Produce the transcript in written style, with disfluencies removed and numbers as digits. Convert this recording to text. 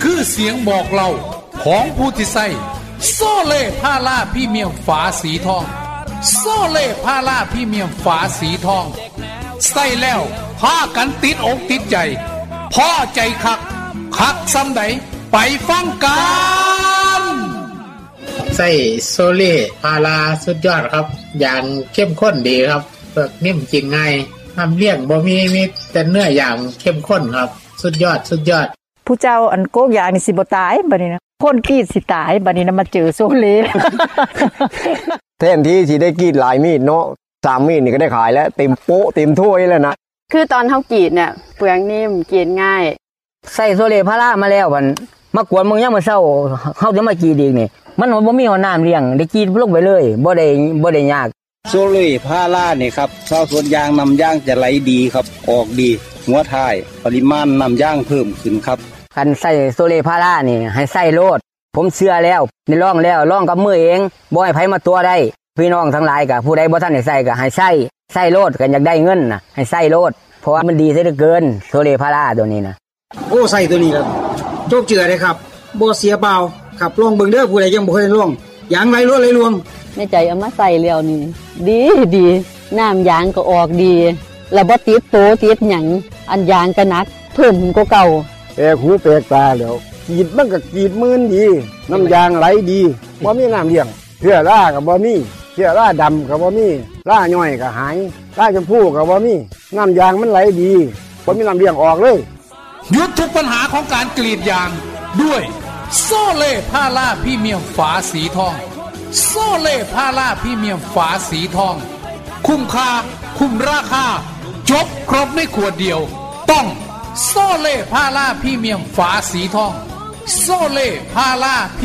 คือเสียงบอกเล่าของผู้ที่ใส่โซเล่พาราพรีเมียมฝาสีทองโซเล่พาราพรีเมียมฝาสีทองใส่แล้วพากันติดอกติดใจพอใจคักซ้ำใดไปฟังกันใส่โซเล่พาราสุดยอดครับอย่างเข้มข้นดีครับเปลือกนิ่มกินง่ายทำเลี้ยงบ่มีแต่เนื้ออย่างเข้มข้นครับสุดยอดผู้เจ้าอันโกกยางนี่สิบ่ตายบัดนี้นะคนกรีดสิตายบัดนี้นะมาเจอโซเล่แทนที่สิได้กรีดหลายมีดเนาะ3มีดนี่ก็ได้ขายแล้วเต็มโป๊ะเต็มถ้วยแล้วนะคือตอนเฮากรีดเนี่ยเปลือกนิ่มกรีดง่ายใส่โซเล่พารามาแล้วมันมากวนมึงยังมาเศร้าเฮาจะมากรีดอีกนี่มันบ่มีน้ำเลี้ยงได้กรีดลงไปเลยบ่ได้ยากโซเล่พารานี่ครับชาวสวนยางนำยางจะไหลดีครับออกดีหัวท้ายปริมาณนำยางเพิ่มขึ้นครับคันใส่โซเล่พารานี่ให้ใส่โลดผมเชื่อแล้วนี่ลองกับมือเองบ่ให้ไผมาตัวได้พี่น้องทั้งหลายก็ผู้ใดบ่ทันได้ใส่ก็ให้ใส่โลดกันอยากได้เงินน่ะให้ใส่โลดเพราะว่ามันดีซะเหลือเกินโซเล่พาราตัวนี้นะโอ้ใส่ตัวนี้ครับโชคเจือเลยครับบ่เสียเปล่าครับลองเบิ่งเด้อผู้ใดยังบ่เคยลองยางไหลรวดไหลรวงในใจเอามาใส่แล้วนี่ดีน้ำยางก็ออกดีแล้วบ่ติดโตติดหยังอันยางก็หนักเพิ่มกว่าเก่าแปลกหูแปลกตาแล้วกรีดมันก็กรีดมืนดีน้ำยางไหลดีบ่มีน้ำเลี้ยงเชื้อราก็บ่มีเชื้อราดำก็บ่มีราย่อยก็หายราชมพูก็บ่มีน้ำยางมันไหลดีบ่มีน้ำเลี้ยงออกเลยหยุดทุกปัญหาของการกรีดยางด้วยโซเล่พาราพรีเมียมฝาสีทองโซเล่พาราพรีเมียมฝาสีทองคุ้มค่าคุ้มราคาจบครบในขวดเดียวต้องโซเล่พาราพรีเมียมฝาสีทองโซเล่พารา